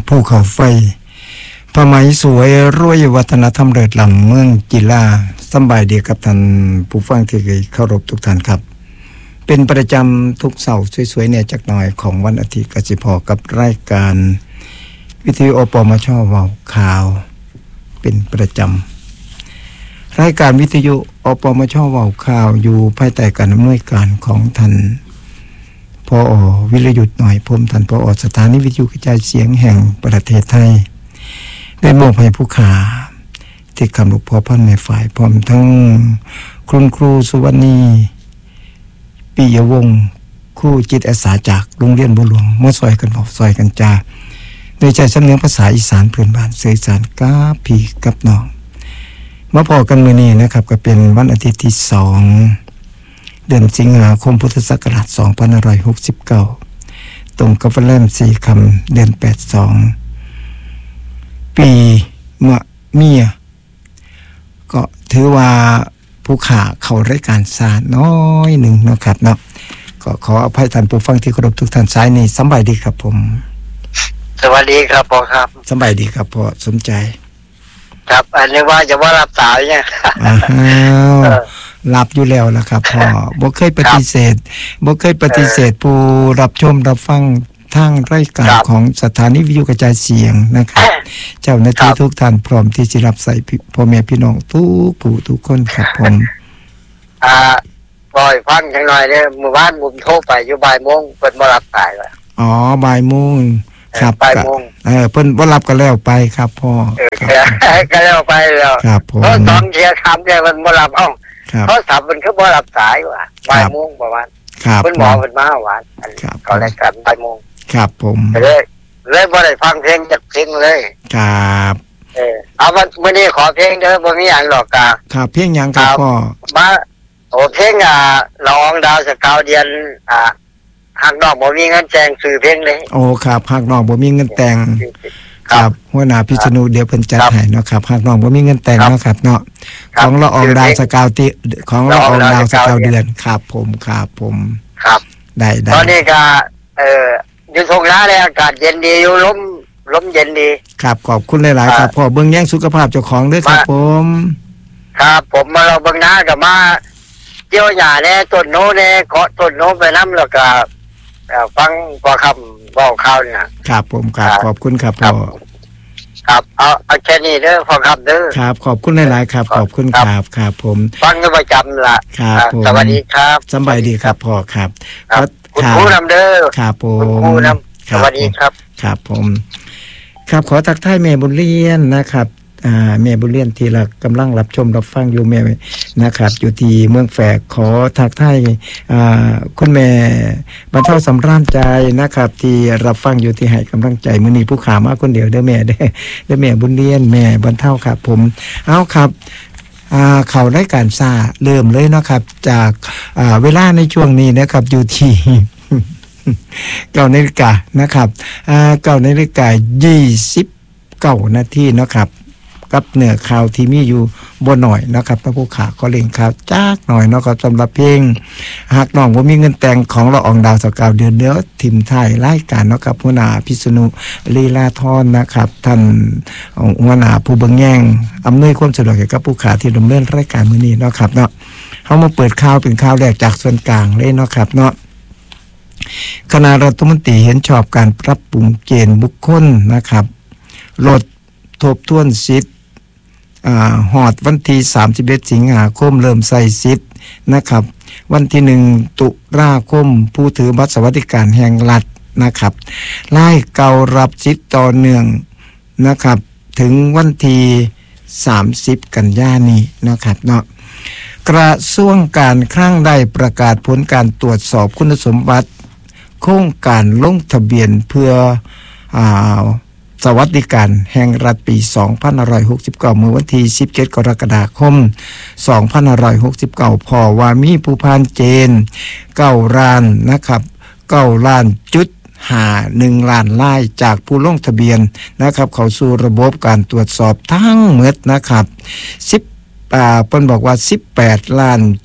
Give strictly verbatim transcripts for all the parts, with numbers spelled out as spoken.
ภูเขาไฟผ้าไหมสวยรวยวัฒนธรรมเลิศล้ำเมืองจิลาสบายดีกับท่านผู้ฟังที่เคารพทุกท่านครับเป็นประจำทุกเสาร์สวยๆเนี่ยจักหน่อยของวันอาทิตย์กสิพอกับรายการวิทยุอปมช.เว้าข่าวเป็นประจำรายการวิทยุอปมช.เว้าข่าวอยู่ภายใต้การอำนวยการของท่านผอ.วิรยุทธ์หน่อยพรมท่านผอ.สถานีวิทยุกระจายเสียงแห่งประเทศไทยได้มอบให้ผู้ขาที่คำลูกพ่อพันในฝ่ายพร้อมทั้งคุณครูสุวรรณีปิยวงศ์ครูจิตอาสาจากโรงเรียนบัวหลวงมาซอยกันบอกซอยกันจาโดยใจสำเนียงภาษาอีสานพื้นบ้านสื่อสารกับพี่กับน้องมาพอกันมื้อนี้นะครับก็เป็นวันอาทิตย์ที่สองเดือนสิงหาคมพุทธศักราชสองพันห้าร้อยหกสิบเก้าตรงกับวันแรมสี่ค่ำเดือนแปดสองปีมะเมียก็ถือว่าผู้ขาเข้ารายการซาน้อยหนึ่งนะครับเนาะก็ขออภัยท่านผู้ฟังที่เคารพทุกท่านสายนี้สบายดีครับผมสวัสดีครับพ่อครับสบายดีครับพ่อสมใจครับอันนี้ว่าจะว่ารับสายเนี่ยอ้าวรับอยู่แล้วล่ะครับพ่อบ่เคยปฏิเสธบ่เคยปฏิเสธผู้รับชมรับฟังทางรายการของสถานีวิทยุกระจายเสียงนะครับเจ้าหน้าที่ทุกท่านพร้อมที่จะรับใส่พ่อแม่พี่น้องทุกผู้ทุกคนครับผมอ่าปล่อยฟังจังหน่อยเด้อเมื่อวานผมโทรไปอยู่บ่ายโมงเพิ่นบ่รับสายว่ะอ๋อบ่ายโมงครับบ่ายโมงเออเพิ่นบ่รับก็แล้วไปครับพ่อก็แล้วไปแล้วครับผมเพราะตอนเที่ยงค่ำเนี่ยมันบ่รับเอ้าเพราะสับมันคือบ่รับสายว่ะบ่ายโมงประมาณเพิ่นบอกเพิ่นมาว่าก็รายการบ่ายโมงครับผมเลยเลยบ่ได้ฟังเพลงจากเพลงเลยครับเออเอาวันมื้อนี้ขอเพลงเด้อบ่มีหยังหรอกกะครับเพลงหยังครับพ่อมาโอ้เพลงอ่ะละอองดาวสกาวเดือนอ่าหักดอกบ่มีเงินแจงชื่อเพลงเลยโอ้ครับหักดอกบ่มีเงินแต่งครับหัวหน้าพิษณุเดี๋ยวเพิ่นจัดให้เนาะครับหักดอกบ่มีเงินแต่งเนาะครับเนาะของละอองดาวสกาวติของละอองดาวสกาวเดือนครับผมครับผมครับได้ๆตอนนี้ก็เอ่ออยู่ทงนาเลยอากาศเย็นดีอยู่ลมลมเย็นดีครับขอบคุณหลายๆครับพ่อเบิ่งแย่งสุขภาพเจ้าของด้วยครับผมครับผมมาเราเบิ่งนาก็มาเกี่ยวหญ้าแน่ต้นโน้แน่เกาะต้นโน้ไปนำแล้วก็ฟังพอคำเว้าข่าวนี่ครับผมครับขอบคุณครับพ่อครับเอาเอาแค่นี้เด้อพอครับเด้อครับขอบคุณหลายๆครับขอบคุณครับครับผมฟังอยู่ประจำล่ะครับผมสวัสดีครับสบายดีครับพ่อครับคุณครูนำเด้อครับผมคุณครูนำสวัสดีครับครับผมครับขอทักทายแม่บุญเรียนนะครับอ่าแม่บุญเรียนที่ละกำลังรับชมรับฟังอยู่แม่นะครับอยู่ที่เมืองแฝกขอทักทายอ่าคุณแม่บรรเทาสำราญใจนะครับที่รับฟังอยู่ที่ให้กำลังใจมื้อนี้ผู้ขามาคนเดียวเด้อแม่เด้อเด้อแม่บุญเรียนแม่บรรเทาครับผมเอาครับอ่าเข้ารายการซ่าเริ่มเลยเนาะครับจากอ่าเวลาในช่วงนี้นะครับอยู่ที่เก้านาฬิกานะครับอ่าเก้านาฬิกายี่สิบเก้านาทีเนาะครับกับเนื้อข่าวที่มีอยู่บ่หน่อยนะครับพระผู้ขาขอเล่นข่าวจักหน่อยเนาะครับสำหรับเพลงหากน้องบ่มีเงินแต่งของละอองดาวสกาวเดือนเดียวทิมท้ายรายการเนาะครับหัวหน้าพิษณุลีลาธรนะครับท่านหัวหน้าผู้เบิ่งแย่งอำนวยความสะดวกให้กับผู้ขาที่ดำเนินรายการมื้อนี้เนาะครับเนาะเฮามาเปิดข่าวเป็นข่าวแรกจากส่วนกลางเลยเนาะครับเนาะคณะรัฐมนตรีเห็นชอบการปรับปรุงเกณฑ์บุคคลนะครับลดทบทวนสิทธิ์อ่าฮอดวันที่สามสิบเอ็ดสิงหาคมเริ่มใช้สิทธิ์นะครับวันที่หนึ่งตุลาคมผู้ถือบัตรสวัสดิการแห่งรัฐนะครับรายเก่ารับสิทธิ์ต่อเนื่องนะครับถึงวันที่สามสิบกันยายนนี้นะครับเนาะกระทรวงการคลังได้ประกาศผลการตรวจสอบคุณสมบัติโครงการลงทะเบียนเพื่ออ่าสวัสดิการแห่งรัฐปีสองพันห้าร้อยหกสิบเก้าเมื่อวันที่สิบเจ็ดกรกฎาคมสองพันห้าร้อยหกสิบเก้าพอว่ามีผู้ผ่านเกณฑ์เก้าล้านนะครับเก้าล้านจุดห้าหนึ่งล้านรายจากผู้ลงทะเบียนนะครับเข้าสู่ระบบการตรวจสอบทั้งหมดนะครับสิบอ่าเพิ่นบอกว่าสิบแปดล้านจุด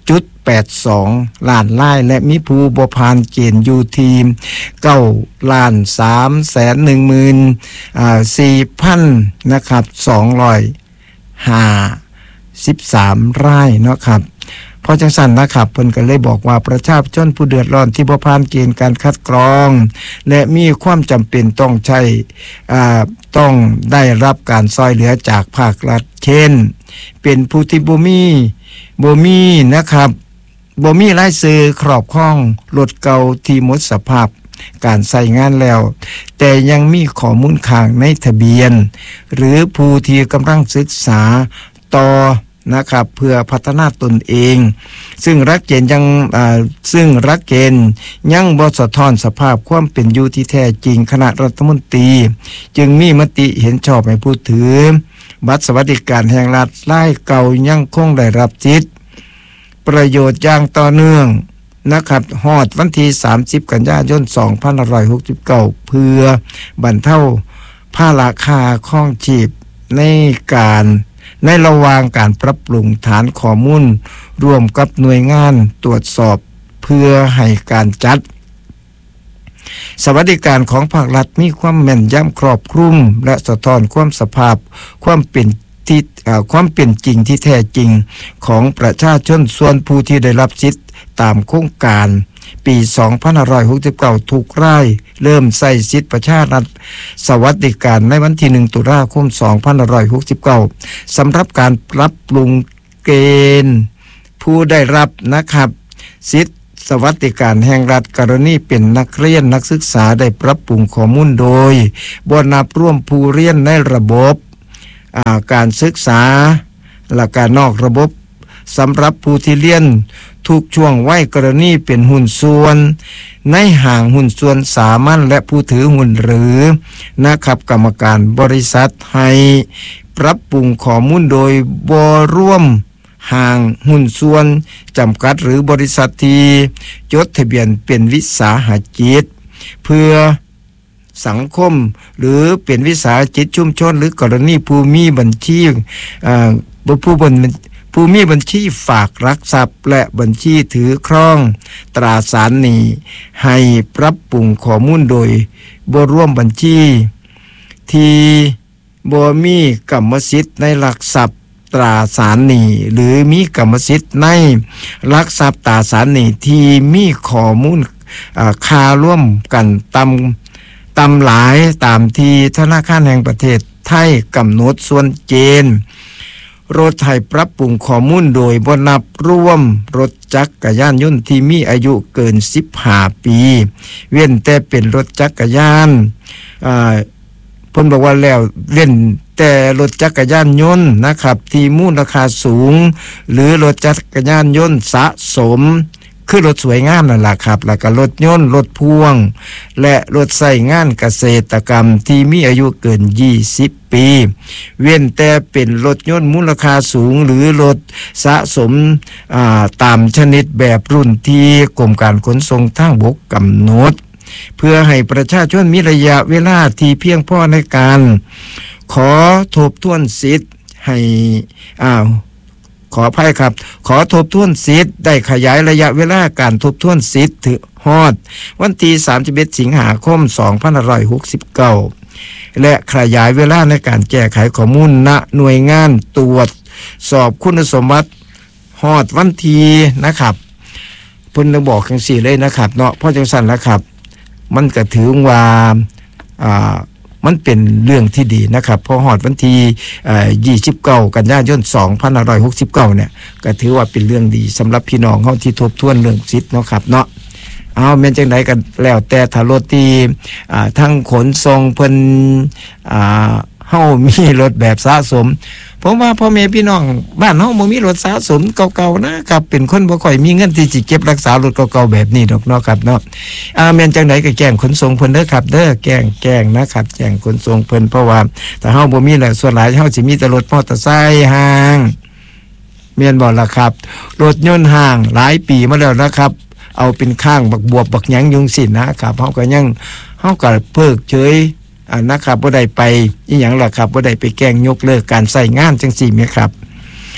แปดสองล้านรายและมีผู้บ่ผ่านเกณฑ์อยู่ที่เก้าล้านสามแสนหนึ่งหมื่นอ่าสี่พันนะครับสองร้อยห้าสิบสามรายเนาะครับเพราะจังซั่นนะครับเพิ่นก็เลยบอกว่าประชาชนผู้เดือดร้อนที่บ่ผ่านเกณฑ์การคัดกรองและมีความจำเป็นต้องใช้อ่าต้องได้รับการช่วยเหลือจากภาครัฐเช่นเป็นผู้ที่บ่มีบ่มีนะครับบ่มีรายชื่อครอบครองรถเก่าที่หมดสภาพการใช้งานแล้วแต่ยังมีข้อมูลค้างในทะเบียนหรือผู้ที่กำลังศึกษาต่อนะครับเพื่อพัฒนาตนเองซึ่งรักเกณฑ์ยังซึ่งรักเกณฑ์ยังบ่สะท้อนสภาพความเป็นอยู่ที่แท้จริงคณะรัฐมนตรีจึงมีมติเห็นชอบให้ผู้ถือบัตรสวัสดิการแห่งรัฐรายเก่ายังคงได้รับสิทธิประโยชน์อย่างต่อเนื่องนะครับฮอดวันที่สามสิบกันยายนสองพันห้าร้อยหกสิบเก้าเพื่อบรรเทาภาระค่าครองชีพในการในระหว่างการปรับปรุงฐานข้อมูลร่วมกับหน่วยงานตรวจสอบเพื่อให้การจัดสวัสดิการของภาครัฐมีความแม่นยำครอบคลุมและสะท้อนความสภาพความเป็นที่ความเป็นจริงที่แท้จริงของประชาชนส่วนผู้ที่ได้รับสิทธิ์ตามโครงการปีสองพันห้าร้อยหกสิบเก้าทุกรายเริ่มใช้สิทธิประชารัฐสวัสดิการในวันที่หนึ่งตุลาคมสองพันห้าร้อยหกสิบเก้าสำหรับการปรับปรุงเกณฑ์ผู้ได้รับนะครับสิทธิสวัสดิการแห่งรัฐกรณีเป็นนักเรียนนักศึกษาได้ปรับปรุงข้อมูลโดยบ่นับร่วมผู้เรียนในระบบการศึกษาและการนอกระบบสำหรับผู้ที่เรียนทุกช่วงวัยกรณีเป็นหุ้นส่วนในห่างหุ้นส่วนสามัญและผู้ถือหุ้นหรือนะครับกรรมการบริษัทให้ปรับปรุงข้อมูลโดยบ่ร่วมห่างหุ้นส่วนจำกัดหรือบริษัทที่จดทะเบียนเป็นวิสาหกิจเพื่อสังคมหรือเป็นวิสาหกิจชุมชนหรือกรณีผู้มีบัญชีเอ่อผู้บนผู้มีบัญชีฝากรักทรัพย์และบัญชีถือครองตราสารหนี้ให้ปรับปรุงข้อมูลโดยบ่ร่วมบัญชีที่บ่มีกรรมสิทธิ์ในหลักทรัพย์ตราสารหนี้หรือมีกรรมสิทธิ์ในหลักทรัพย์ตราสารหนี้ที่มีข้อมูลค่าร่วมกันตามตามหลายตามที่ธนาคารแห่งประเทศไทยกำหนดส่วนเกณฑ์รถไถปรับปรุงข้อมูลโดยบ่นับร่วมรถจักรยานยนต์ที่มีอายุเกินสิบห้าปีเว้นแต่เป็นรถจักรยานอ่าเพิ่นบอกว่าแล้วเว้นแต่รถจักรยานยนต์นะครับที่มูลค่าสูงหรือรถจักรยานยนต์สะสมคือรถสวยงามนั่นแหละครับแล้วก็รถยนต์รถพ่วงและรถใช้งานเกษตรกรรมที่มีอายุเกินยี่สิบปีเว้นแต่เป็นรถยนต์มูลค่าสูงหรือรถสะสมอ่าตามชนิดแบบรุ่นที่กรมการขนส่งทางบกกำหนดเพื่อให้ประชาชนมีระยะเวลาที่เพียงพอในการขอทบทวนสิทธิ์ให้อ้าวขออภัยครับขอทบทวนสิทธิ์ได้ขยายระยะเวลาการทบทวนสิทธิ์ถึงฮอดวันที่สามสิบเอ็ดสิงหาคมสองพันห้าร้อยหกสิบเก้าและขยายเวลาในการแก้ไขข้อมูลณหน่วยงานตรวจสอบคุณสมบัติฮอดวันที่นะครับเพิ่นได้บอกจังซี่เลยนะครับเนาะเพราะจังซั่นแล้วครับมันก็ถือว่าอ่ามันเป็นเรื่องที่ดีนะครับพอฮอดวันที่เอ่อยี่สิบเก้ากันยายนสองพันห้าร้อยหกสิบเก้าเนี่ยก็ถือว่าเป็นเรื่องดีสำหรับพี่น้องเฮาที่ทบทวนเรื่องสิทธิ์เนาะครับเนาะเอาแม่นจังได๋กันแล้วแต่ถ้ารถที่อ่าทั้งขนส่งเพิ่นอ่าเฮามีรถแบบสะสมผมว่าพ่อแม่พี่น้องบ้านเฮาบ่มีรถสะสมเก่าๆนะครับเป็นคนบ่ค่อยมีเงินที่สิเก็บรักษารถเก่าๆแบบนี้ดอกเนาะครับเนาะอ่าแม่นจังได๋ก็แจ้งขนส่งเพิ่นเด้อครับเด้อแจ้งแจ้งนะครับแจ้งขนส่งเพิ่นเพราะว่าถ้าเฮาบ่มีแล้วส่วนหลายเฮาสิมีแต่รถมอเตอร์ไซค์ห้างแม่นบ่ล่ะครับรถยนต์ห้างหลายปีมาแล้วนะครับเอาเป็นข้างบักบวบบักหยังยุงสินะครับเฮาก็ยังเฮาก็เพิกเฉยอ่านะครับบ่ได้ไปอีหยังล่ะครับบ่ได้ไปแกล้งยกเลิกการใช้งานจังซี่แม่ครับ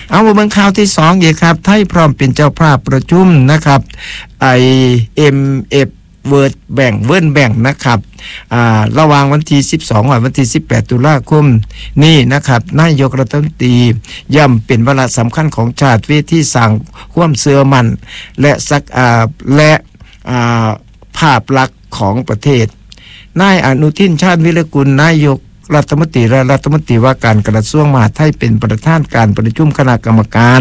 เอามาเบิ่งข่าวที่สองอีกครับไทยพร้อมเป็นเจ้าภาพประชุมนะครับไอ เอ็ม เอฟ World Bank World Bank นะครับอ่าระหว่างวันที่สิบสองถึงวันที่สิบแปดตุลาคมนี่นะครับนายกรัฐมนตรีย่ำเป็นวาระสำคัญของชาติเวทีสร้างความเชื่อมั่นและสักอ่าและอ่าภาพลักษณ์ของประเทศนายอนุทินชาญวิรกุลนายกรัฐมนตรีและรัฐมนตรีว่าการกระทรวงมหาดไทยเป็นประธานการประชุมคณะกรรมการ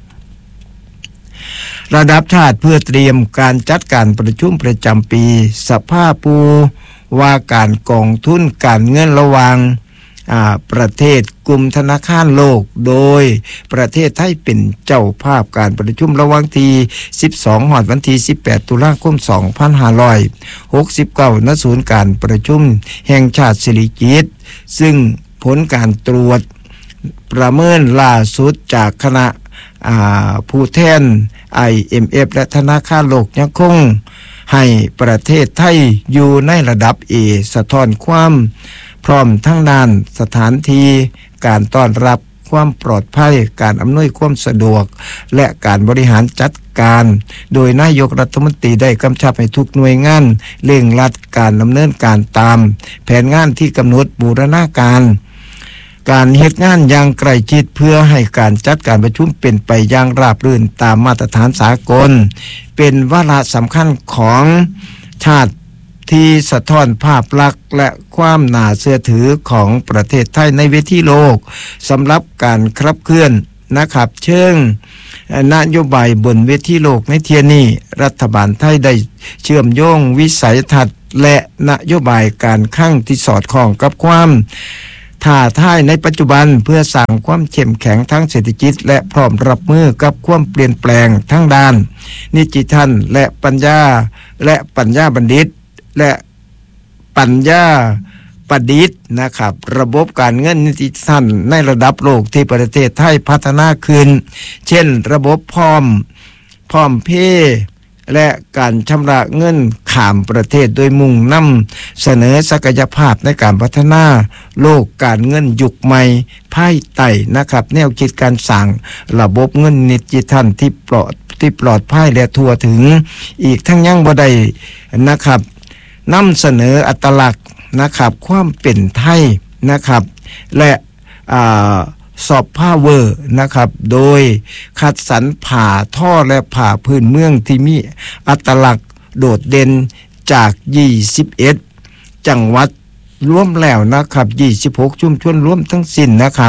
ระดับชาติเพื่อเตรียมการจัดการประชุมประจำปีสภาผู้ว่าการกองทุนการเงินระหว่างประเทศกลุ่มธนาคารโลกโดยประเทศไทยเป็นเจ้าภาพการประชุมระหว่างที่สิบสองถึงวันที่สิบแปดตุลาคมสองพันห้าร้อยหกสิบเก้าณศูนย์การประชุมแห่งชาติสิริกิติ์ซึ่งผลการตรวจประเมินล่าสุดจากคณะผู้แทน ไอ เอ็ม เอฟ และธนาคารโลกยังคงให้ประเทศไทยอยู่ในระดับ A สะท้อนความพร้อมทั้งด้านสถานที่การต้อนรับความปลอดภัยการอำนวยความสะดวกและการบริหารจัดการโดยนายกรัฐมนตรีได้กำชับให้ทุกหน่วยงานเร่งรัดการดำเนินการตามแผนงานที่กำหนดบูรณาการการเฮ็ดงานอย่างใกล้ชิดเพื่อให้การจัดการประชุมเป็นไปอย่างราบรื่นตามมาตรฐานสากลเป็นวาระสำคัญของชาติที่สะท้อนภาพลักษณ์และความน่าเชื่อถือของประเทศไทยในเวทีโลกสำหรับการขับเคลื่อนนะครับเชิงนโยบายบนเวทีโลกในเที่ยนี้รัฐบาลไทยได้เชื่อมโยงวิสัยทัศน์และนโยบายการคลังที่สอดคล้องกับความท้าทายในปัจจุบันเพื่อสร้างความเข้มแข็งทั้งเศรษฐกิจและพร้อมรับมือกับความเปลี่ยนแปลงทั้งด้านดิจิทัลและปัญญาและปัญญาบัณฑิตและปัญญาประดิษฐ์นะครับระบบการเงินดิจิทัลในระดับโลกที่ประเทศไทยพัฒนาขึ้นเช่นระบบพร้อมพร้อมเพย์และการชำระเงินข้ามประเทศโดยมุ่งนำเสนอศักยภาพในการพัฒนาโลกการเงินยุคใหม่ภายใต้นะครับแนวคิดการสร้างระบบเงินดิจิทัลที่ปลอดที่ปลอดภัยและทั่วถึงอีกทั้งยังบ่ได้นะครับนำเสนออัตลักษณ์นะครับความเป็นไทยนะครับและอ่าซอฟต์พาวเวอร์นะครับโดยคัดสรรผ่าท่อและผ่าพื้นเมืองที่มีอัตลักษณ์โดดเด่นจากยี่สิบเอ็ดจังหวัดรวมแล้วนะครับยี่สิบหกชุมชนรวมทั้งสิ้นนะครับ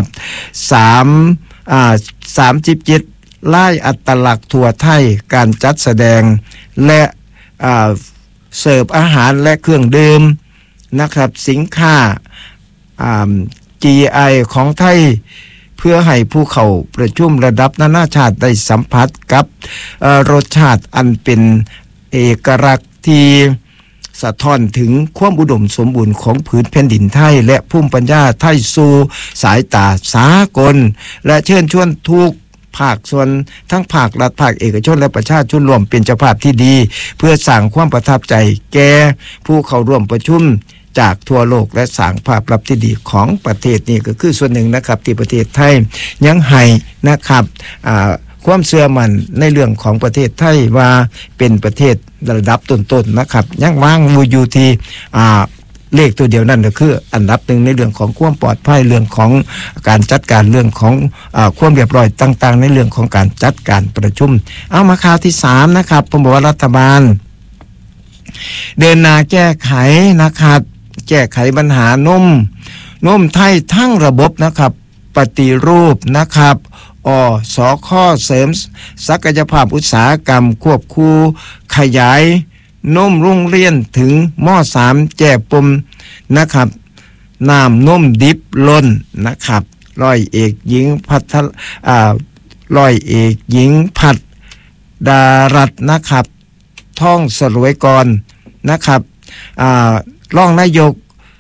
3อ่าสามสิบเจ็ดลายอัตลักษณ์ทั่วไทยการจัดแสดงและอ่าเสิร์ฟอาหารและเครื่องดื่มนะครับสินค้าอ่า จี ไอ ของไทยเพื่อให้ผู้เข้าประชุมระดับนานาชาติได้สัมผัสกับรสชาติอันเป็นเอกลักษณ์ที่สะท้อนถึงความอุดมสมบูรณ์ของผืนแผ่นดินไทยและภูมิปัญญาไทยสู่สายตาสากลและเชิญชวนทุกภาคส่วนทั้งภาครัฐภาคเอกชนและประชาชนร่วมเป็นเจ้าภาพที่ดีเพื่อสร้างความประทับใจแก่ผู้เข้าร่วมประชุมจากทั่วโลกและสร้างภาพลักษณ์ที่ดีของประเทศนี่ก็คือส่วนหนึ่งนะครับที่ประเทศไทยยังให้นะครับความเชื่อมั่นในเรื่องของประเทศไทยว่าเป็นประเทศระดับต้นๆ น, นะครับยังวางมืออยู่ที่เลขตัวเดียวนั่นก็คืออันดับหนึ่งในเรื่องของความปลอดภัยเรื่องของการจัดการเรื่องของอ่าความเรียบร้อยต่างๆในเรื่องของการจัดการประชุมเอามาข่าวที่สามนะครับผมบอกว่ารัฐบาลเดินหน้าแก้ไขนะครับแก้ไขปัญหานมนมไทยทั้งระบบนะครับปฏิรูปนะครับอสคเสริมศักยภาพอุตสาหกรรมควบคู่ขยายนมโรงเรียนถึงม.สาม แก้ปมนะครับน้ำนมดิบล้นนะครับร้อยเอกหญิงพัทอ่าร้อยเอกหญิงพัฒดารัตน์นะครับท่องสรวยกรนะครับอ่ารองนายก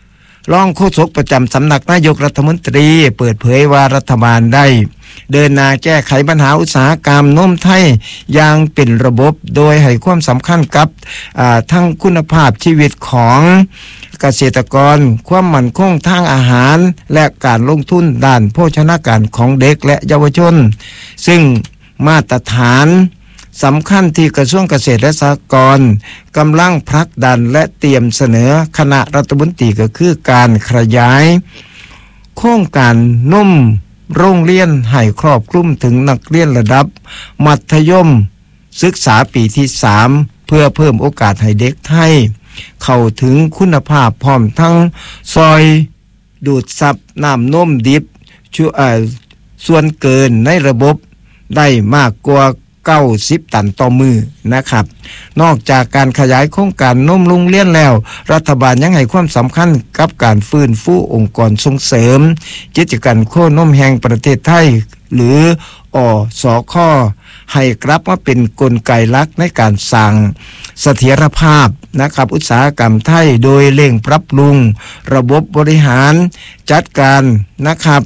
รองโฆษกประจำสำนักนายกรัฐมนตรีเปิดเผยว่ารัฐบาลได้เดินหน้าแก้ไขปัญหาอุตสาหกรรมนมไทยอย่างเป็นระบบโดยให้ความสำคัญกับทั้งคุณภาพชีวิตของเกษตรกรความมั่นคงทางอาหารและการลงทุนด้านโภชนาการของเด็กและเยาวชนซึ่งมาตรฐานสำคัญที่กระทรวงเกษตรและสหกรณ์กำลังผลักดันและเตรียมเสนอคณะรัฐมนตรีก็คือการขยายโครงการนมโรงเรียนให้ครอบคลุมถึงนักเรียนระดับมัธยมศึกษาปีที่สามเพื่อเพิ่มโอกาสให้เด็กไทยเข้าถึงคุณภาพพร้อมทั้งซอยดูดซับน้ำนมดิบส่วนเกินในระบบได้มากกว่าเก้าสิบตันต่อมือนะครับนอกจากการขยายโครงการนมโรงเรียนแล้วรัฐบาลยังให้ความสำคัญกับการฟื้นฟูองค์กรส่งเสริมกิจการโคนมแห่งประเทศไทยหรืออสค.ให้กลับมาเป็นกลไกหลักในการสร้างเสถียรภาพนะครับอุตสาหกรรมไทยโดยเร่งปรับปรุงระบบบริหารจัดการนะครับ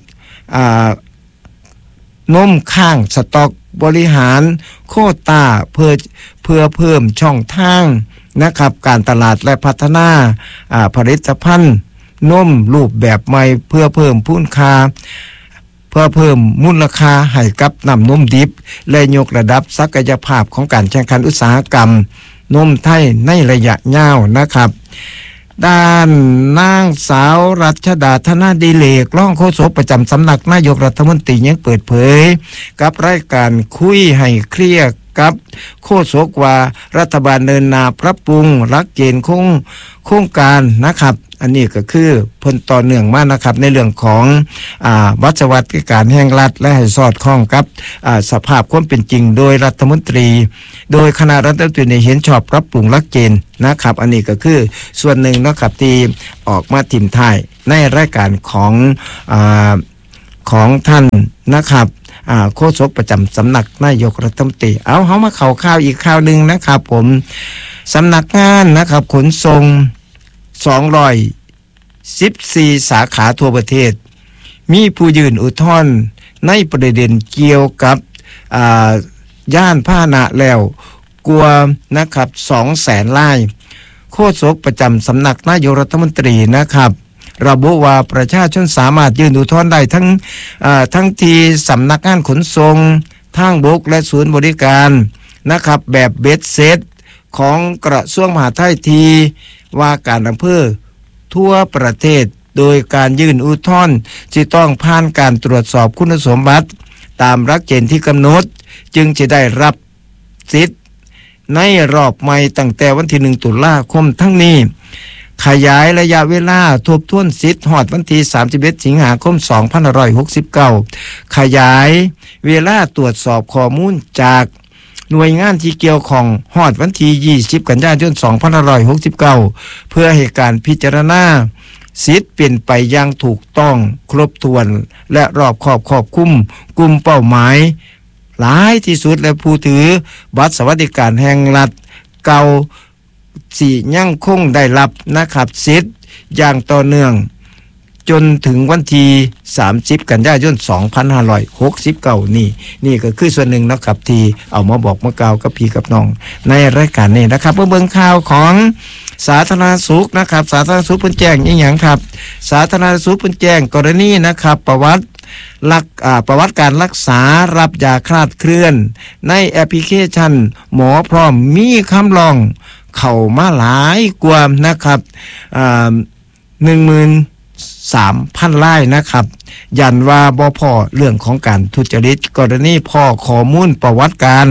นมข้างสต็อกบริหารโควต้าเพื่อเพื่อเพิ่มช่องทางนะครับการตลาดและพัฒนาผลิตภัณฑ์นมรูปแบบใหม่เพื่อเพิ่มพูนค่าเพื่อเพิ่มมูลค่าให้กับน้ำนมดิบและยกระดับศักยภาพของการแข่งขันอุตสาหกรรมนมไทยในระยะยาวนะครับด้านนางสาวรัชดาธนาดิเลกรองโฆษกประจำสำนักนายกรัฐมนตรียังเปิดเผยกับรายการคุยให้เคลียร์กับโฆษกว่ารัฐบาลเดินหน้าปรับปรุงหลักเกณฑ์โครงการนะครับอันนี้ก็คือเพิ่นต่อเนื่องมานะครับในเรื่องของอ่าวัสวัสดิการแห่งรัฐและให้สอดคล้องกับอ่าสภาพความเป็นจริงโดยรัฐมนตรีโดยคณะรัฐมนตรีเห็นชอบปรับปรุงหลักเกณฑ์นะครับอันนี้ก็คือส่วนหนึ่งนะครับที่ออกมาทิมท้ายในรายการของอ่าของท่านนะครับอ่าโฆษกประจำสำนักนายกรัฐมนตรีเอาเฮามาเข้าข่าวอีกข่าวนึงนะครับผมสำนักงานนะครับขนส่งสองร้อยสิบสี่สาขาทั่วประเทศมีผู้ยื่นอุทธรณ์ในประเด็นเกี่ยวกับย่านพาหนะแล้วกลัวนะครับสองแสนรายโฆษกประจำสำนักนายกรัฐมนตรีนะครับระบุว่าประชาชนสามารถยื่นอุทธรณ์ได้ทั้งทั้งที่สำนักงานขนส่งทางบกและศูนย์บริการนะครับแบบเบ็ดเสร็จของกระทรวงมหาดไทยทีว่าการอำเภอทั่วประเทศโดยการยื่นอุทธรณ์จะต้องผ่านการตรวจสอบคุณสมบัติตามหลักเกณฑ์ที่กำหนดจึงจะได้รับสิทธิ์ในรอบใหม่ตั้งแต่วันที่หนึ่งตุลาคมทั้งนี้ขยายระยะเวลาทบทวนสิทธิ์ฮอดวันที่สามสิบเอ็ดสิงหาคมสองพันห้าร้อยหกสิบเก้าขยายเวลาตรวจสอบข้อมูลจากหน่วยงานที่เกี่ยวข้องฮอดวันที่ยี่สิบกันยายนสองพันห้าร้อยหกสิบเก้าเพื่อให้การพิจารณาสิทธิ์เป็นไปอย่างถูกต้องครบถ้วนและรอบคอบครอบคลุมกลุ่มเป้าหมายหลายที่สุดและผู้ถือบัตรสวัสดิการแห่งรัฐเก่าสี่ยั่งคงได้รับนะครับสิทธิ์อย่างต่อเนื่องจนถึงวันที่สามสิบกันยายนสองพันห้าร้อยหกสิบเก้านี่นี่ก็คือส่วนหนึ่งนะครับที่เอามาบอกมากล่าวกับพี่กับน้องในรายการนี้นะครับเมื่อเบิ่งข่าวของสาธารณสุขนะครับสาธารณสุขเพิ่นแจ้งอีหยังครับสาธารณสุขเพิ่นแจ้งกรณีนะครับประวัติลักอ่าประวัติการรักษารับยาคลาดเคลื่อนในแอปพลิเคชันหมอพร้อมมีคำร้องเข้ามาหลายกว่านะครับอ่า หนึ่งหมื่นสามพัน รายนะครับยันว่าบ่พอเรื่องของการทุจริตกรณีพ่อข้อมูลประวัติการ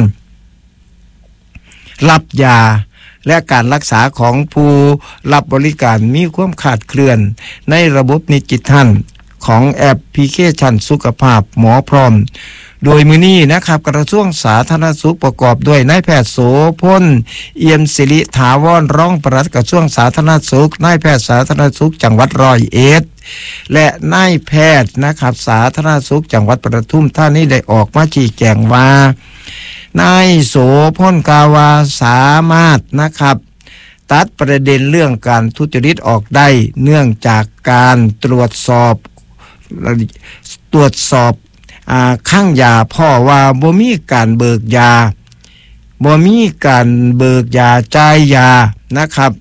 รับยาและการรักษาของผู้รับบริการมีความขาดเคลื่อนในระบบดิจิทัลของแอปพลิเคชันสุขภาพหมอพร้อมโดยมื้อนี้นะครับกระทรวงสาธารณสุขประกอบด้วยนายแพทย์โสพลเอี่ยมศิริถาวรรองปลัดกระทรวงสาธารณสุขนายแพทย์สาธารณสุขจังหวัดร้อยเอ็ดและนายแพทย์นะครับสาธารณสุขจังหวัดปทุมธานีได้ออกมาชี้แจงว่านายโสพลกล่าวว่าสามารถนะครับตัดประเด็นเรื่องการทุจริตออกได้เนื่องจากการตรวจสอบตรวจสอบอ่าข้างยาพ่อว่าบ่มีการเบิกยาบ่มีการเบิกยาจ่ายยานะครับ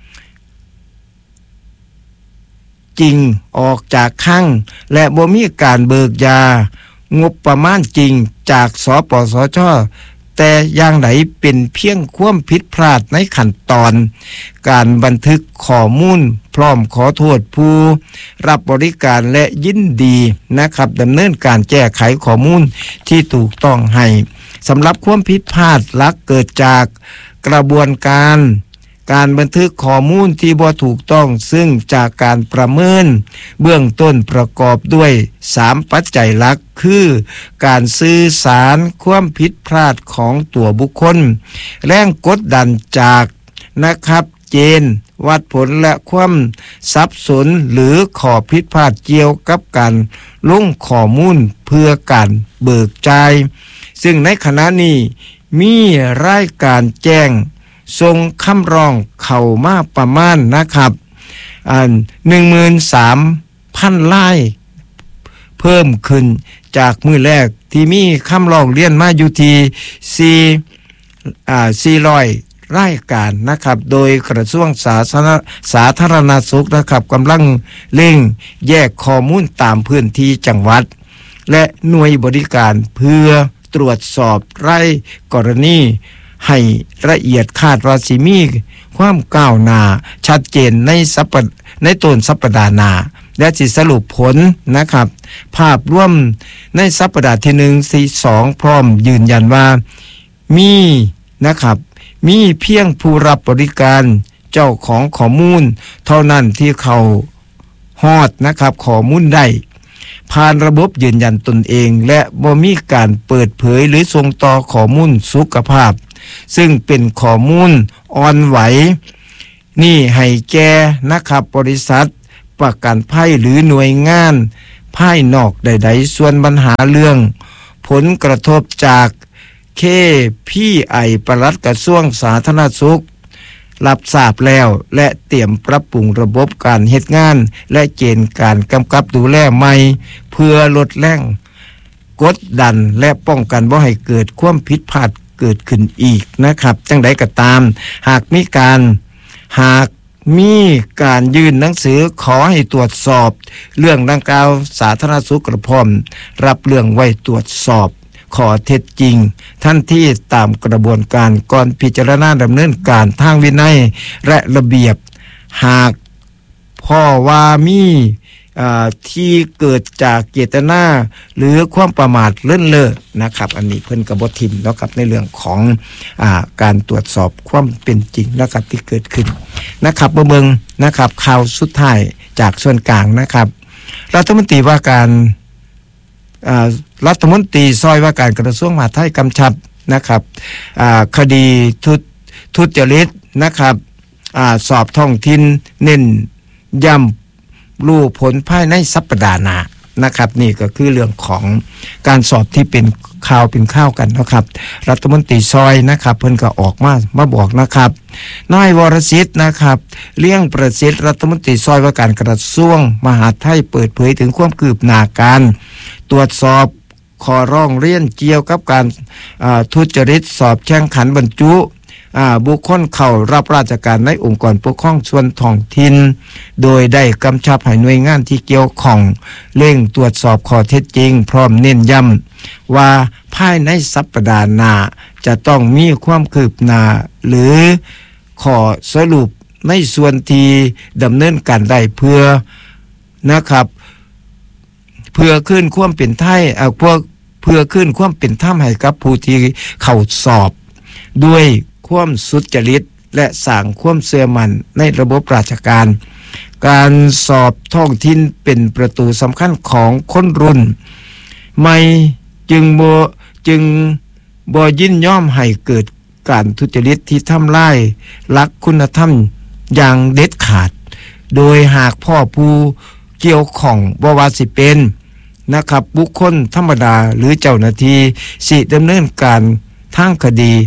จริงออกจากข้างและบ่มีการเบิกยางบประมาณจริงจากสปสช.แต่อย่างไหนเป็นเพียงความผิดพลาดในขั้นตอนการบันทึกข้อมูลพร้อมขอโทษผู้รับบริการและยินดีนะครับดำเนินการแก้ไขข้อมูลที่ถูกต้องให้สำหรับความผิดพลาดหลักเกิดจากกระบวนการการบันทึกข้อมูลที่บ่ถูกต้องซึ่งจากการประเมินเบื้องต้นประกอบด้วยสามปัจจัยหลักคือการสื่อสารความผิดพลาดของตัวบุคคลแรงกดดันจากนะครับเจนวัดผลและความสับสนหรือข้อผิดพลาดเกี่ยวกับการลงข้อมูลเพื่อการเบิกจ่ายซึ่งในขณะนี้มีรายการแจ้งส่งคำร้องเข้ามาประมาณนะครับอ่า หนึ่งหมื่นสามพัน รายเพิ่มขึ้นจากมื้อแรกที่มีคำร้องเรียนมาอยู่ที่4อ่าสี่ร้อยรายการนะครับโดยกระทรวงสาธารณสาธารณสุขนะครับกำลังเร่งแยกข้อมูลตามพื้นที่จังหวัดและหน่วยบริการเพื่อตรวจสอบรายกรณีให้ละเอียดคาดว่าสิมีความก้าวหน้าชัดเจนในสัปในต้นสัปดาห์หน้าและสิสรุปผลนะครับภาพรวมในสัปดาห์ที่หนึ่ง สี่ สองพร้อมยืนยันว่ามีนะครับมีเพียงผู้รับบริการเจ้าของข้อมูลเท่านั้นที่เขาฮอดนะครับข้อมูลได้ผ่านระบบยืนยันตนเองและบ่มีการเปิดเผยหรือส่งต่อข้อมูลสุขภาพซึ่งเป็นข้อมูลอ่อนไหวนี่ให้แก่นะครับบริษัทประกันภัยหรือหน่วยงานภายนอกใดๆส่วนปัญหาเรื่องผลกระทบจาก เค พี ไอ ปลัดกระทรวงสาธารณสุขรับทราบแล้วและเตรียมปรับปรุงระบบการเฮ็ดงานและเกณฑ์การกำกับดูแลใหม่เพื่อลดแรงกดดันและป้องกันบ่ให้เกิดความผิดพลาดเกิดขึ้นอีกนะครับจังใดก็ตามหากมีการหากมีการยื่นหนังสือขอให้ตรวจสอบเรื่องดังกล่าวสาธารณสุขกระพร้อมรับเรื่องไว้ตรวจสอบข้อเท็จจริงทันทีตามกระบวนการก่อนพิจารณาดำเนินการทางวินัยและระเบียบหากพ่อว่ามีที่เกิดจากเจตนาหรือความประมาทเลินเล่อนะครับอันนี้เพิ่นกระบทิมแล้วกับในเรื่องของอาการตรวจสอบความเป็นจริงนะครับที่เกิดขึ้นนะครับเบิ่งนะครับข่าวสุดท้ายจากส่วนกลางนะครับรัฐมนตรีว่าการรัฐมนตรีซอยว่าการกระทรวงมหาดไทยกำชับนะครับคดีทุทุจริตนะครับอสอบท้องถิ่นเน้นย้ำรู้ผลภายในสัปดาห์หน้านะครับนี่ก็คือเรื่องของการสอบที่เป็นข่าวเป็นข้าวกันนะครับรัฐมนตรีซอยนะครับเพิ่นก็ออกมามาบอกนะครับนายวรศิษฐ์นะครับเลี้ยงประสิทธิ์รัฐมนตรีซอยว่าการกระทรวงมหาดไทยเปิดเผยถึงความคืบหน้าการตรวจสอบขอร้องเรียนเกี่ยวกับการทุจริตสอบแข่งขันบรรจุบุคคลเข้ารับราชการในองค์กรปกครองส่วนท้องถิ่นโดยได้กำชับให้หน่วยงานที่เกี่ยวข้องเร่งตรวจสอบข้อเท็จจริงพร้อมเน้นย้ำว่าภายในสัปดาห์หน้าจะต้องมีความคืบหน้าหรือข้อสรุปในส่วนที่ดำเนินการได้เพื่อนะครับเพื่อขึ้นความเป็นไทยเอาพวกเพื่อขึ้นความเป็นธรรมให้กับผู้ที่เข้าสอบด้วยความสุจริตและสร้างความเชื่อมั่นในระบบราชการการสอบท้องถิ่นเป็นประตูสำคัญของคนรุ่นใหม่จึงบ่จึงบ่ยินยอมให้เกิดการทุจริตที่ทำลายหลักคุณธรรมอย่างเด็ดขาดโดยหากพ่อผู้เกี่ยวข้องบ่ว่าสิเป็นนะครับบุคคลธรรมดาหรือเจ้าหน้าที่สิดำเนินการทางคดีท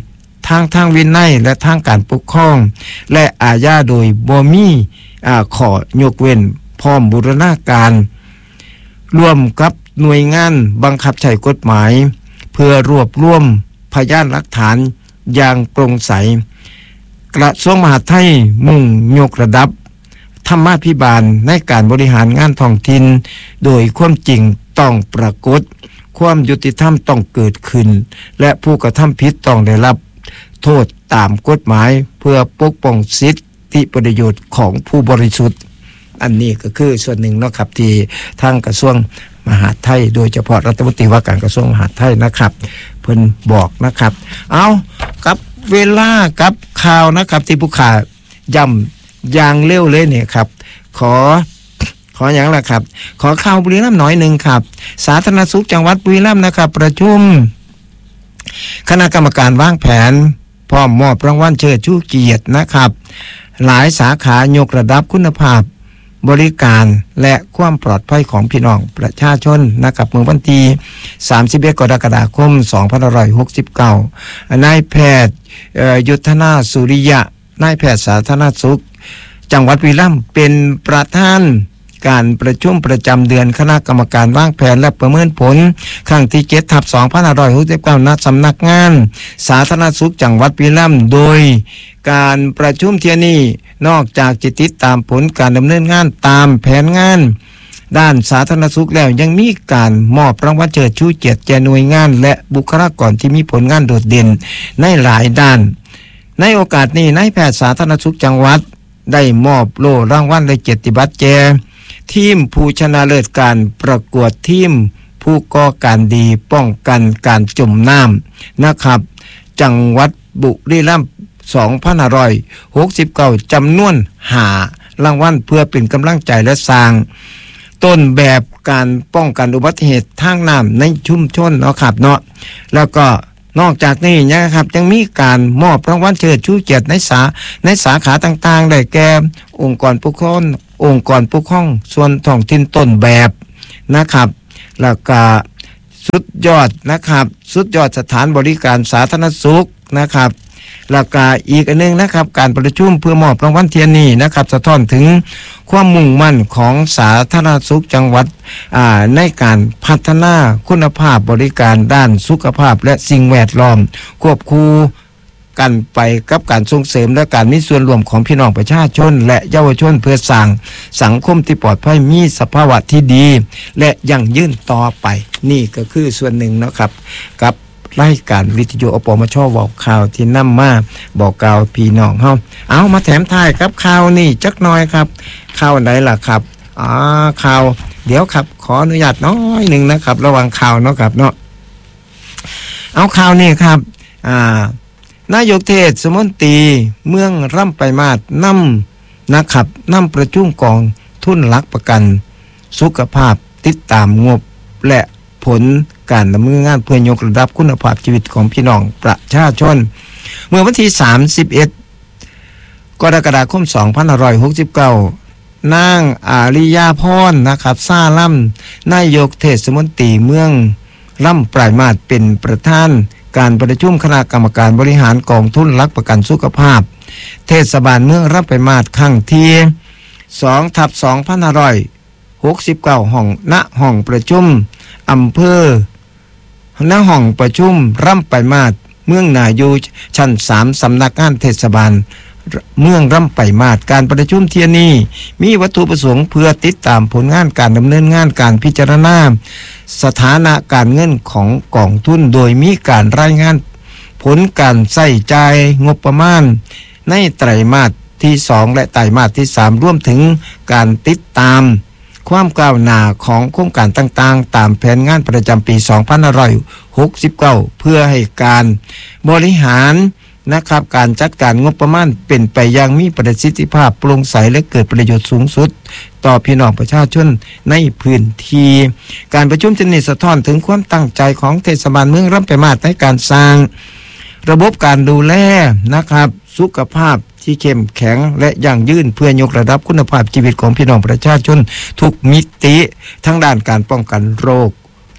ทางทางวินัยและทางการปกครองและอาญาโดยบ่มีอ่าข้อยกเว้นพร้อมบูรณาการร่วมกับหน่วยงานบังคับใช้กฎหมายเพื่อรวบรวมพยานหลักฐานอย่างโปร่งใสกระทรวงมหาดไทยมุ่งยกระดับธรรมาภิบาลในการบริหารงานท้องถิ่นโดยความจริงต้องปรากฏความยุติธรรมต้องเกิดขึ้นและผู้กระทำผิดต้องได้รับโทษตามกฎหมายเพื่อปกป้องสิทธิประโยชน์ของผู้บริสุทธิ์อันนี้ก็คือส่วนหนึ่งเนาะครับที่ทางกระทรวงมหาดไทยโดยเฉพาะรัฐมนตรีว่าการกระทรวงมหาดไทยนะครับเพิ่นบอกนะครับเอากับเวลากับข่าวนะครับที่ผู้ข่าวย้ำอย่างเร็วเลยเนี่ยครับขอขออย่างละครับขอข่าวบุรีรัมย์หน่อยหนึ่งครับสาธารณสุขจังหวัดบุรีรัมย์นะครับประชุมคณะกรรมการวางแผนพร้อมมอบรางวัลเชิดชูเกียรตินะครับหลายสาขายกระดับคุณภาพบริการและความปลอดภัยของพี่น้องประชาชนนะครับเมื่อวันที่สามสิบเอ็ดกรกฎาคมสองพันห้าร้อยหกสิบเก้านายแพทย์ยุทธนาสุริยะนายแพทย์สาธารณสุขจังหวัดบุรีรัมย์เป็นประธานการประชุมประจำเดือนคณะกรรมการวางแผนและประเมินผลครั้งที่เจ็ดทับสองพันห้าร้อยหกสิบเก้าณสำนักงานสาธารณสุขจังหวัดบุรีรัมย์โดยการประชุมเที่ยนี้นอกจากจะติดตามผลการดำเนินงานตามแผนงานด้านสาธารณสุขแล้วยังมีการมอบรางวัลเชิดชูเกียรติแก่หน่วยงานและบุคลากรที่มีผลงานโดดเด่นในหลายด้านในโอกาสนี้นายแพทย์สาธารณสุขจังหวัดได้มอบโล่รางวัลและเกียรติบัตรแก่ทีมผู้ชนะเลิศการประกวดทีมผู้ก่อการดีป้องกันการจมน้ำนะครับจังหวัดบุรีรัมย์สองพันห้าร้อยหกสิบเก้าจำนวนห้ารางวัลเพื่อเป็นกำลังใจและสร้างต้นแบบการป้องกันอุบัติเหตุทางน้ำในชุมชนเนาะครับเนาะแล้วก็นอกจากนี้นะครับยังมีการมอบรางวัลเชิดชูเกียรติในสาในสาขาต่างๆได้แก่องค์กรปกครององค์กรปกครองส่วนท้องถิ่นต้นแบบนะครับแล้วก็สุดยอดนะครับสุดยอดสถานบริการสาธารณสุขนะครับแล้วก็อีกอันนึงนะครับการประชุมเพื่อมอบรางวัลเทียนนี้นะครับสะท้อนถึงความมุ่งมั่นของสาธารณสุขจังหวัดในการพัฒนาคุณภาพบริการด้านสุขภาพและสิ่งแวดล้อมควบคู่กันไปกับการส่งเสริมและการมีส่วนร่วมของพี่น้องประชาชนและเยาวชนเพื่อสร้างสังคมที่ปลอดภัยมีสภาวะที่ดีและยั่งยืนต่อไปนี่ก็คือส่วนหนึ่งนะครับกับรายการวิทยุอปมชบอกข่าวที่นำมาบอกกล่าวพี่น้องเฮาเอามาแถมท้ายครับข่าวนี่จักหน่อยครับข่าวไหนล่ะครับอ๋อข่าวเดี๋ยวครับขออนุญาตน้อยหนึ่งนะครับระหว่างข่าวเนาะครับเนาะเอาข่าวนี่ครับอ่านายกเทศมนตรีเมืองร่ำไปมาดนำนะครับนำประชุมกองทุนหลักประกันสุขภาพติดตามงบและผลการดำเนินงานเพื่อยกระดับคุณภาพชีวิตของพี่น้องประชาชนเมื่อวันที่สามสิบเอ็ดกรกฎาคมสองพันห้าร้อยหกสิบเก้านางอาริยาพรนะครับซาล่ำนายกเทศมนตรีเมืองร่ำปลายมาดเป็นประธานการประชุมคณะกรรมการบริหารกองทุนหลักประกันสุขภาพเทศบาลเมืองร่ำปลายมาดครั้งที่สองทับสองพันห้าร้อยหกสิบเก้าห้องณห้องประชุมอำเภอณห้องประชุมร่ำปลายมาดเมืองนายูชั้นสามสำนักงานเทศบาลเมืองร่ำปลายมาดการประชุมเที่ยนี้มีวัตถุประสงค์เพื่อติดตามผลงานการดำเนินงานการพิจารณาสถานะการเงินของกองทุนโดยมีการรายงานผลการใช้จ่ายงบประมาณในไตรมาสที่สองและไตรมาสที่สามรวมถึงการติดตามความก้าวหน้าของโครงการต่างๆตามแผนงานประจำปีสองพันห้าร้อยหกสิบเก้าเพื่อให้การบริหารนะครับการจัดการงบประมาณเป็นไปอย่างมีประสิทธิภาพโปร่งใสและเกิดประโยชน์สูงสุดต่อพี่น้องประชาชนในพื้นที่การประชุมจะนิสะท้อนถึงความตั้งใจของเทศบาลเมืองร่ำปลายมาดในการสร้างระบบการดูแลนะครับสุขภาพที่เข้มแข็งและยั่งยืนเพื่อยกระดับคุณภาพชีวิตของพี่น้องประชาชนทุกมิติทั้งด้านการป้องกันโรค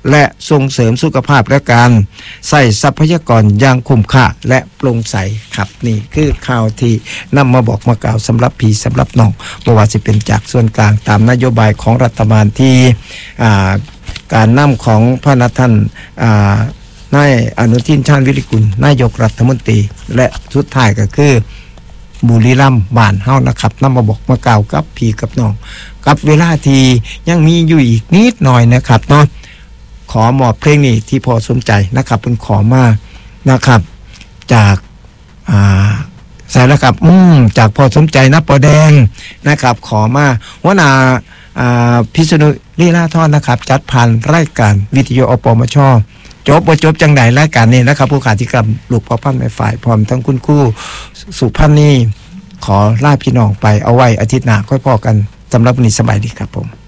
และส่งเสริมสุขภาพและการใส่ทรัพยากรอย่างคุ้มค่าและโปร่งใสครับนี่คือข่าวที่นำมาบอกมากล่าวสำหรับพี่สำหรับน้องบ่ว่าจะเป็นจากส่วนกลางตามนโยบายของรัฐบาลที่การนำของพระนท่านนายอนุทินชาญวิริกุลนายกรัฐมนตรีและสุดท้ายก็คือบุรีรัมย์บ้านเฮานะครับนำมาบอกมากล่าวกับพี่กับน้องกับเวลาที่ยังมีอยู่อีกนิดหน่อยนะครับเนาะขอมอบเพลงนี้ที่พอสนใจนะครับเป็นขอมานะครับจากอ่าใส่แล้วครับอืมจากพอสนใจนะปอแดงนะครับขอมาหัวหน้าอ่าพิษณุลีลาทอดนะครับจัดผ่านรายการวิทยุอปมชจบบ่จบจังไดรายการนี้นะครับผู้ขาธิกรรมลูกพ่อพันธุ์แม่ฝ่ายพร้อมทั้งคุณครูสุพันธ์นี่ขอลาพี่น้องไปเอาไว้อาทิตย์หน้าค่อยพอกันสำหรับวันนี้สบายดีครับผม